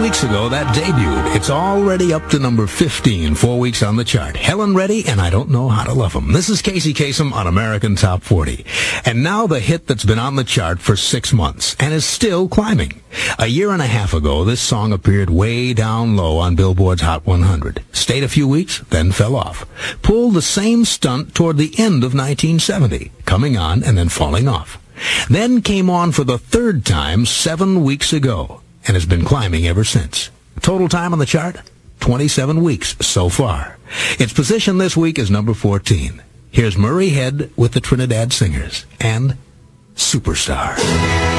weeks ago, that debuted. It's already up to number 15, 4 weeks on the chart. Helen Reddy and I Don't Know How to Love 'Em. This is Casey Kasem on American Top 40. And now the hit that's been on the chart for 6 months and is still climbing. A year and a half ago, this song appeared way down low on Billboard's Hot 100. Stayed a few weeks, then fell off. Pulled the same stunt toward the end of 1970, coming on and then falling off. Then came on for the third time 7 weeks ago, and has been climbing ever since. Total time on the chart, 27 weeks so far. Its position this week is number 14. Here's Murray Head with the Trinidad Singers and Superstar.